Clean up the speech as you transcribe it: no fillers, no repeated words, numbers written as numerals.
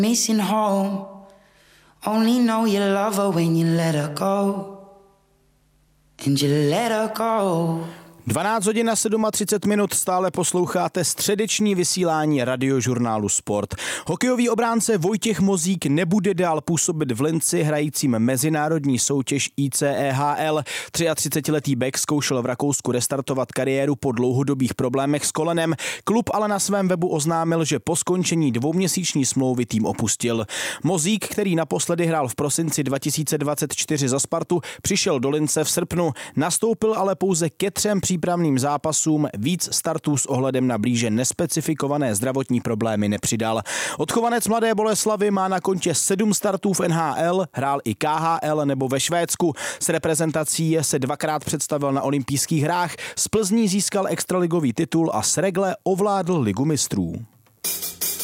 Missing home, only know you love her when you let her go. And you let her go. 12 hodin a 37 minut stále posloucháte středeční vysílání radiožurnálu Sport. Hokejový obránce Vojtěch Mozík nebude dál působit v Linci hrajícím mezinárodní soutěž ICEHL. 33letý bek zkoušel v Rakousku restartovat kariéru po dlouhodobých problémech s kolenem. Klub ale na svém webu oznámil, že po skončení dvouměsíční smlouvy tým opustil. Mozík, který naposledy hrál v prosinci 2024 za Spartu, přišel do Lince v srpnu. Nastoupil ale pouze ke 3 přípravným zápasům, víc startů s ohledem na blíže nespecifikované zdravotní problémy nepřidal. Odchovanec Mladé Boleslavi má na kontě 7 startů v NHL, hrál i KHL nebo ve Švédsku. S reprezentací se 2krát představil na olympijských hrách, z Plzní získal extraligový titul a s Regle ovládl Ligu mistrů.